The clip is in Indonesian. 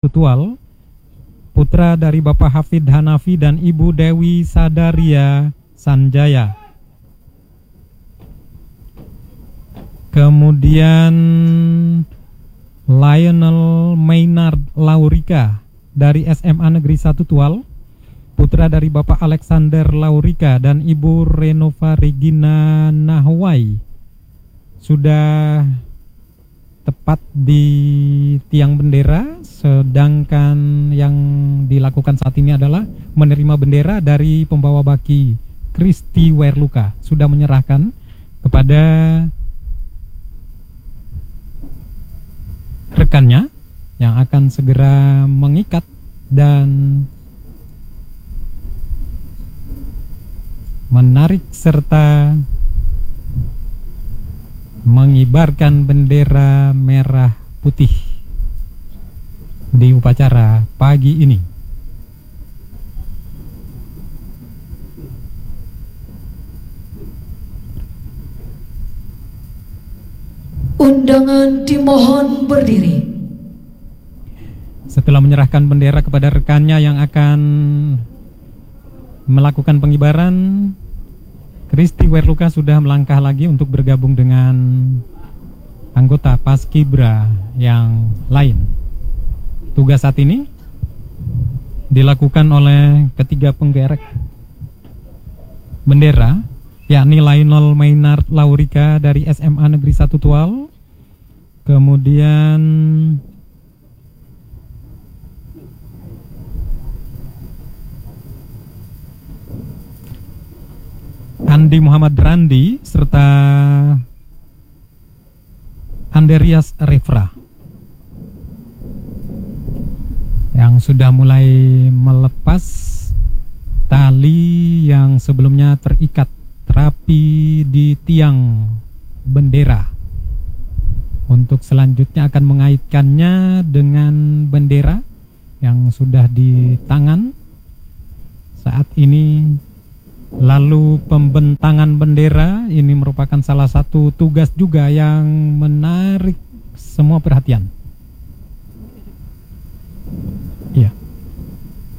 Tual, putra dari Bapak Hafid Hanafi dan Ibu Dewi Sadaria Sanjaya. Kemudian Lionel Maynard Laurika dari SMA Negeri 1 Tual, putra dari Bapak Alexander Laurika dan Ibu Renova Regina Nahwai, sudah tepat di tiang bendera, sedangkan yang dilakukan saat ini adalah menerima bendera dari pembawa baki Kristi Werluka, sudah menyerahkan kepada rekannya yang akan segera mengikat dan menarik serta mengibarkan bendera merah putih di upacara pagi ini. Undangan dimohon berdiri. Setelah menyerahkan bendera kepada rekannya yang akan melakukan pengibaran, Kristi Werluka sudah melangkah lagi untuk bergabung dengan anggota Paskibra yang lain. Tugas saat ini dilakukan oleh ketiga penggerek bendera, yakni Lionel Maynard Laurika dari SMA Negeri 1 Tual, kemudian Andi Muhammad Randi serta Andreas Refra yang sudah mulai melepas tali yang sebelumnya terikat rapi di tiang bendera, untuk selanjutnya akan mengaitkannya dengan bendera yang sudah di tangan saat ini. Lalu pembentangan bendera ini merupakan salah satu tugas juga yang menarik semua perhatian.